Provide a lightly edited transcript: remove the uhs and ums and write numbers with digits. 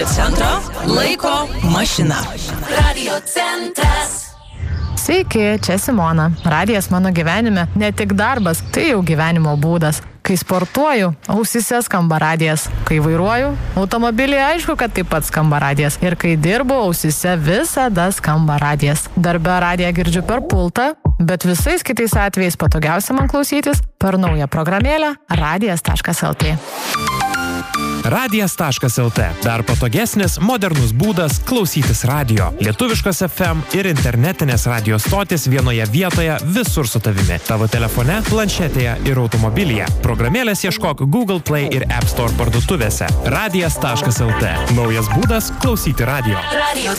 Centro laiko mašina. Radio centras. Sveiki, čia Simona. Radijas mano gyvenime ne tik darbas, tai jau gyvenimo būdas. Kai sportuoju, ausyse skamba radijas. Kai vairuoju, automobilyje aišku, kad taip pat skamba radijas. Ir kai dirbu, ausyse visada skamba radijas. Darbe radiją girdžiu per pultą, bet visais kitais atvejais patogiausia man klausytis per naują programėlę radijas.lt. Radijas.lt. Dar patogesnis, modernus būdas klausytis radio. Lietuviškos FM ir internetinės radio stotis vienoje vietoje visur su tavimi. Tavo telefone, planšetėje ir automobilyje. Programėlės ieškok Google Play ir App Store parduotuvėse. Radijas.lt. Naujas būdas klausyti radio. Radio